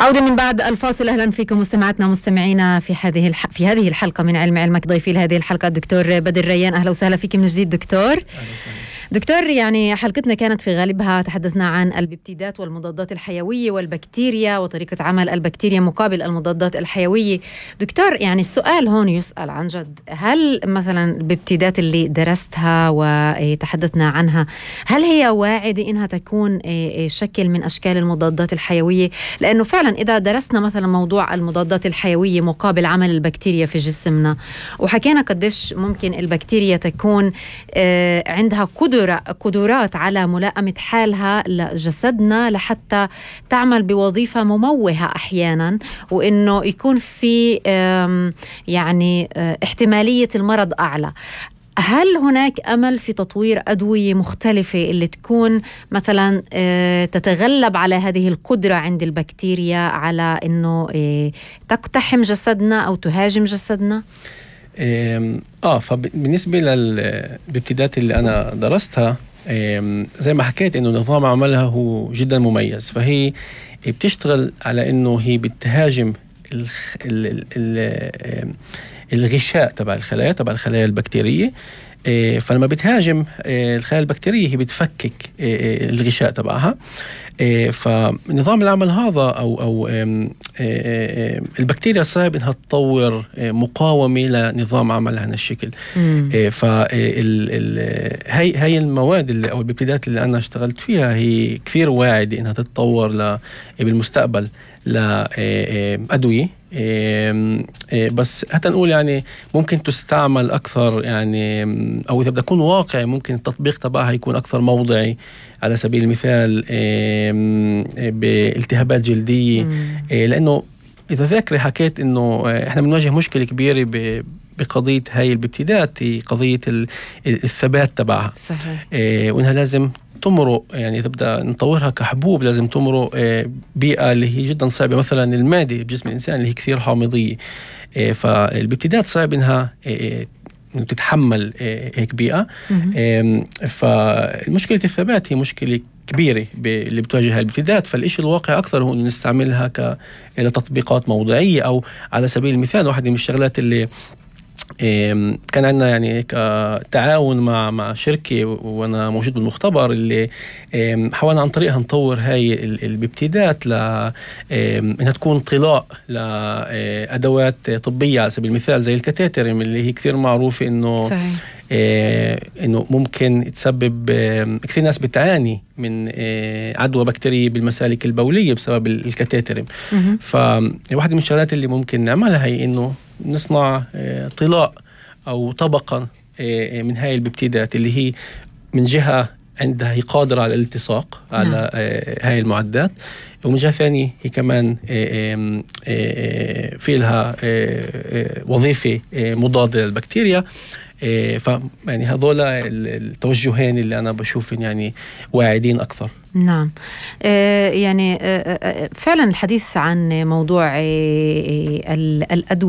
عودة من بعد الفاصل. أهلا فيكم مستمعاتنا ومستمعينا في هذه الحلقة من علم علمك. ضيفي لهذه الحلقة الدكتور بدر ريان. أهلا وسهلا فيك من جديد دكتور. دكتور، يعني حلقتنا كانت في غالبها تحدثنا عن الببتيدات والمضادات الحيوية والبكتيريا وطريقة عمل البكتيريا مقابل المضادات الحيوية. دكتور، يعني السؤال هون يسأل عن جد، هل مثلا الببتيدات اللي درستها وتحدثنا عنها هل هي واعدة إنها تكون شكل من أشكال المضادات الحيوية؟ لأنه فعلا إذا درسنا مثلا موضوع المضادات الحيوية مقابل عمل البكتيريا في جسمنا، وحكينا قديش ممكن البكتيريا تكون عندها قدرات على ملائمة حالها لجسدنا لحتى تعمل بوظيفة مموهة أحيانا، وإنه يكون في يعني احتمالية المرض أعلى. هل هناك أمل في تطوير أدوية مختلفة اللي تكون مثلا تتغلب على هذه القدرة عند البكتيريا على إنه تقتحم جسدنا أو تهاجم جسدنا؟ فبالنسبة للببتيدات اللي أنا درستها، زي ما حكيت إنه نظام عملها هو جدا مميز، فهي بتشتغل على إنه هي بتهاجم الغشاء تبع الخلايا البكتيرية. فلما بتهاجم الخلايا البكتيرية هي بتفكك الغشاء تبعها. فنظام العمل هذا أو البكتيريا صعب إنها تطور مقاومة لنظام عمل هذا الشكل. هاي المواد أو الببتيدات اللي أنا اشتغلت فيها هي كثير واعدة إنها تتطور بالمستقبل لأدوية. بس حتى نقول يعني ممكن تستعمل أكثر، يعني أو إذا بدأ يكون واقعي ممكن التطبيق تبعها يكون أكثر موضعي. على سبيل المثال بالتهابات جلدية، لأنه إذا ذاكري حكيت إنه إحنا بنواجه مشكلة كبيرة بقضية هاي الببتيدات، هي قضية الثبات تبعها. صحيح. وإنها لازم تمرق، يعني إذا بدأ نطورها كحبوب لازم تمرق بيئة اللي هي جدا صعبة، مثلا المادة بجسم الإنسان اللي هي كثير حامضية. فالببتيدات صعب إنها تتحمل هيك بيئة. فالمشكلة الثبات هي مشكلة كبيرة اللي بتواجهها الببتيدات. فالإشي الواقع أكثر هو أن نستعملها كتطبيقات موضعية، أو على سبيل المثال واحدة من الشغلات اللي كان عندنا يعني تعاون مع شركة وأنا موجود بالمختبر، اللي حاولنا عن طريقها نطور هاي الببتيدات إنها تكون طلاء لأدوات طبية. على سبيل المثال زي الكاتيتر اللي هي كثير معروفة إنه ممكن تسبب، كثير ناس بتعاني من عدوى بكتيرية بالمسالك البولية بسبب الكاتيتر. فواحدة من الشغلات اللي ممكن نعملها هي إنه نصنع طلاء أو طبقة من هاي الببتيدات اللي هي من جهة عندها هي قادرة على الالتصاق على هاي المعدات، ومن جهة ثانية هي كمان في لها وظيفة مضادة للبكتيريا. يعني هذول التوجهين اللي أنا بشوف يعني واعدين أكثر. نعم. يعني فعلا الحديث عن موضوع الأدوية